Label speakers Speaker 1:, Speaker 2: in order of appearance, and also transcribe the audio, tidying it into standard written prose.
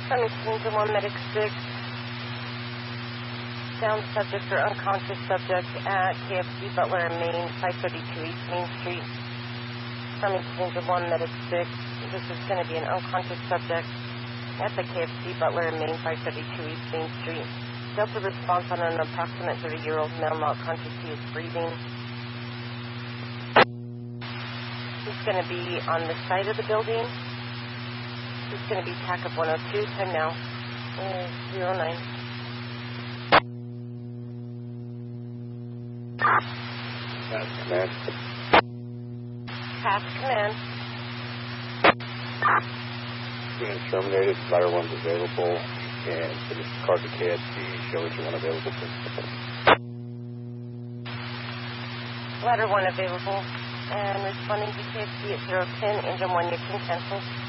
Speaker 1: Coming to Engine 1, Medic 6. Down subject or unconscious subject at KFC Butler and Main, 532 East Main Street. Coming to Engine 1, Medic 6. This is going to be an unconscious subject at the KFC Butler and Main, 532 East Main Street. Delta response on an approximate 30-year-old male not conscious. He is breathing. He's going to be on the side of the building. He's going to be TAC of 102. Time now. 09.
Speaker 2: Task command.
Speaker 1: Task command.
Speaker 2: Unit terminated. Ladder 1's available. And finish the card to KFC. Show that you're unavailable.
Speaker 1: Ladder 1 available. And responding to KFC at 010. Engine 1, you can cancel.